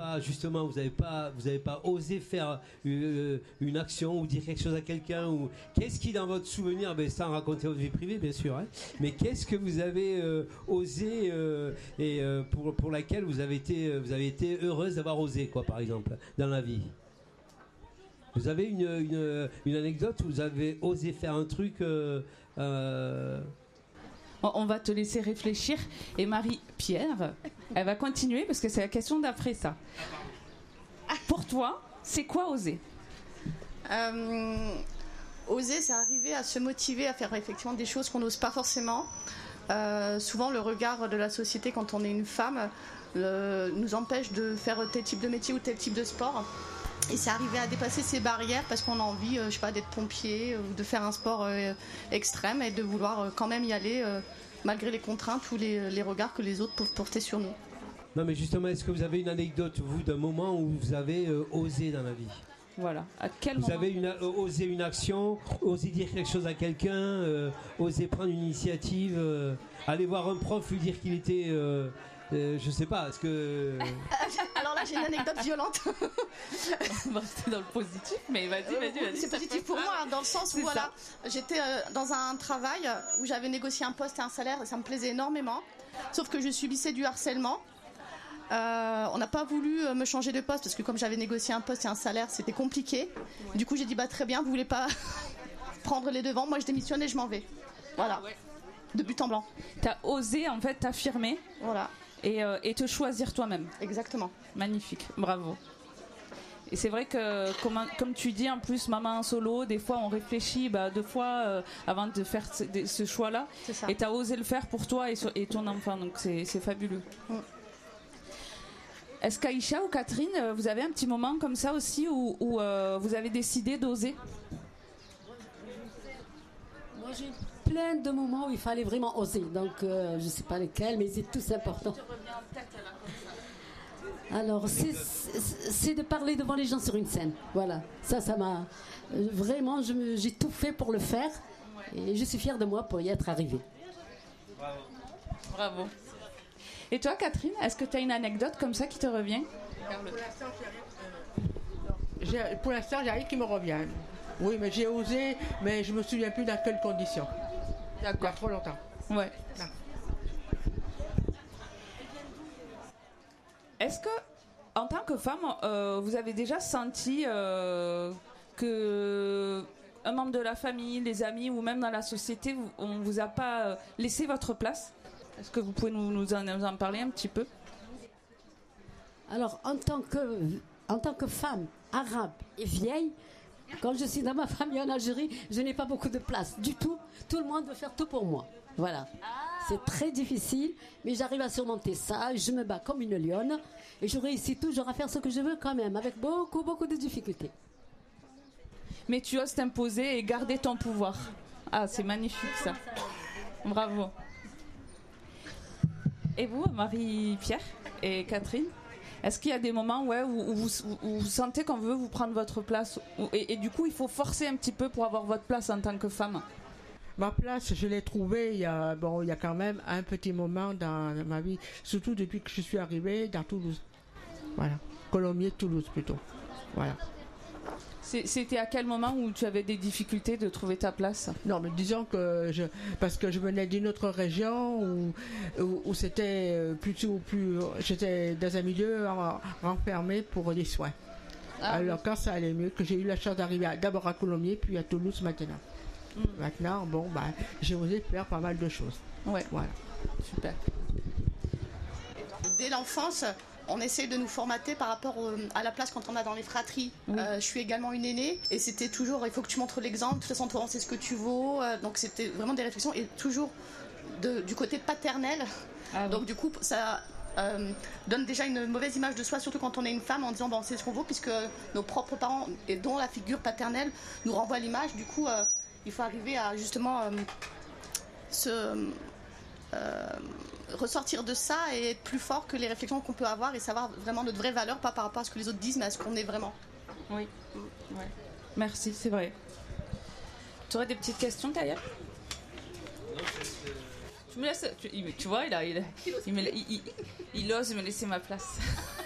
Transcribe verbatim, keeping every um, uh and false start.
pas justement, vous n'avez pas, vous avez pas osé faire une, une action ou dire quelque chose à quelqu'un ou qu'est-ce qui dans votre souvenir, ben, sans raconter votre vie privée bien sûr, hein, mais qu'est-ce que vous avez euh, osé euh, et euh, pour pour laquelle vous avez été, vous avez été heureuse d'avoir osé quoi, par exemple, dans la vie. Vous avez une, une, une anecdote où vous avez osé faire un truc euh, euh... On va te laisser réfléchir. Et Marie-Pierre, elle va continuer parce que c'est la question d'après ça. Pour toi, c'est quoi oser ? euh, Oser, c'est arriver à se motiver à faire effectivement des choses qu'on n'ose pas forcément. Euh, souvent, le regard de la société quand on est une femme le, nous empêche de faire tel type de métier ou tel type de sport. Et c'est arriver à dépasser ces barrières parce qu'on a envie, euh, je sais pas, d'être pompier ou de faire un sport euh, extrême et de vouloir euh, quand même y aller euh, malgré les contraintes ou les, les regards que les autres peuvent porter sur nous. Non mais justement, est-ce que vous avez une anecdote, vous, d'un moment où vous avez euh, osé dans la vie ? Voilà. À quel vous moment avez une, euh, osé une action, osé dire quelque chose à quelqu'un, euh, osé prendre une initiative, euh, aller voir un prof, lui dire qu'il était... Euh, Euh, je sais pas, est-ce que... Alors là, j'ai une anecdote violente. On va rester dans le positif, mais vas-y, vas-y, vas-y. C'est positif pour moi, dans le sens où voilà, j'étais euh, dans un travail où j'avais négocié un poste et un salaire, et ça me plaisait énormément. Sauf que je subissais du harcèlement. Euh, on n'a pas voulu me changer de poste parce que comme j'avais négocié un poste et un salaire, c'était compliqué. Ouais. Du coup, j'ai dit bah très bien, vous voulez pas prendre les devants, moi je démissionne et je m'en vais. Voilà, ouais. De but en blanc. T'as osé en fait t'affirmer. Voilà. Et, euh, et te choisir toi-même. Exactement. Magnifique, bravo. Et c'est vrai que, comme, comme tu dis, en plus, maman en solo, des fois on réfléchit bah, deux fois euh, avant de faire ce, de, ce choix-là. C'est ça. Et tu as osé le faire pour toi et, et ton enfant, donc c'est, c'est fabuleux. Mm. Est-ce qu'Aïcha ou Catherine, vous avez un petit moment comme ça aussi où, où euh, vous avez décidé d'oser ? Moi j'ai plein de moments où il fallait vraiment oser, donc euh, je ne sais pas lesquels, mais c'est tous importants. Alors c'est, c'est, c'est de parler devant les gens sur une scène, voilà, ça ça m'a vraiment, je me, j'ai tout fait pour le faire et je suis fière de moi pour y être arrivée. Bravo. Bravo. Et toi Catherine, est-ce que tu as une anecdote comme ça qui te revient ? Pour l'instant, j'ai, euh, j'ai, pour l'instant, j'ai rien qui me revient. Oui, mais j'ai osé, mais je me souviens plus dans quelles conditions. D'accord. Il y a trop longtemps. Ouais. Non. Est-ce que, en tant que femme, euh, vous avez déjà senti euh, que un membre de la famille, les amis ou même dans la société, vous, on vous a pas laissé votre place ? Est-ce que vous pouvez nous, nous, en, nous en parler un petit peu ? Alors, en tant que, en tant que femme arabe et vieille, quand je suis dans ma famille en Algérie, je n'ai pas beaucoup de place du tout. Tout le monde veut faire tout pour moi. Voilà. Ah, c'est ouais. Très difficile, mais j'arrive à surmonter ça. Je me bats comme une lionne et je réussis toujours à faire ce que je veux quand même, avec beaucoup, beaucoup de difficultés. Mais tu oses t'imposer et garder ton pouvoir. Ah, c'est magnifique ça. Bravo. Et vous, Marie-Pierre et Catherine ? Est-ce qu'il y a des moments ouais, où, où, vous, où vous sentez qu'on veut vous prendre votre place où, et, et du coup, il faut forcer un petit peu pour avoir votre place en tant que femme ? Ma place, je l'ai trouvée il y a, bon, il y a quand même un petit moment dans ma vie, surtout depuis que je suis arrivée dans Toulouse. Voilà. Colomiers, Toulouse plutôt. Voilà. C'était à quel moment où tu avais des difficultés de trouver ta place ? Non, mais disons que je, parce que je venais d'une autre région où, où, où c'était plutôt plus, j'étais dans un milieu renfermé pour les soins. Ah, alors oui. Quand ça allait mieux, que j'ai eu la chance d'arriver à, d'abord à Colomiers, puis à Toulouse maintenant. Mm. Maintenant, bon, bah, j'ai osé faire pas mal de choses. Ouais. Voilà. Super. Dès l'enfance, on essaie de nous formater par rapport au, à la place quand on a dans les fratries. Oui. Euh, je suis également une aînée et c'était toujours, il faut que tu montres l'exemple, de toute façon toi on sait ce que tu vaux. Euh, donc c'était vraiment des réflexions et toujours de, du côté paternel. Ah, oui. Donc du coup ça euh, donne déjà une mauvaise image de soi, surtout quand on est une femme, en disant bon, on sait ce qu'on vaut, puisque nos propres parents, et dont la figure paternelle, nous renvoie l'image. Du coup euh, il faut arriver à justement euh, se... Euh, ressortir de ça et être plus fort que les réflexions qu'on peut avoir et savoir vraiment notre vraie valeur, pas par rapport à ce que les autres disent mais à ce qu'on est vraiment. Oui, ouais. Merci, c'est vrai. Tu aurais des petites questions, Taïa ? Tu me laisses, tu, tu vois, il, a, il, a, il, me, il, il, il ose me laisser ma place.